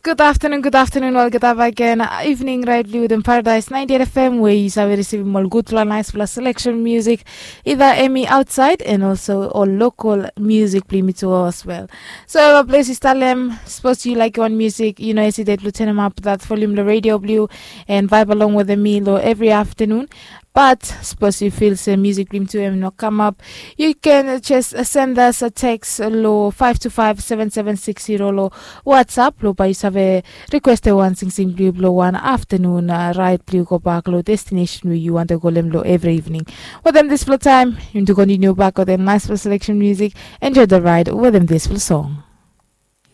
Good afternoon, all good again. Evening, right, Blue in Paradise 98 FM, where you are receiving more good, nice plus selection music, either Emmy outside and also all local music, play me to as well. So, our place is Talem. Suppose you like one music, you know, I see that Lieutenant up that volume, the radio blue, and vibe along with the meal every afternoon. But suppose you feel some music dream to him not come up, you can just send us a text low 525-7760 low WhatsApp low by you request one sing blue blow one afternoon right blue go back low destination where you want to go low every evening. With them this full time, you to continue back with them nice full selection music. Enjoy the ride with them this full song.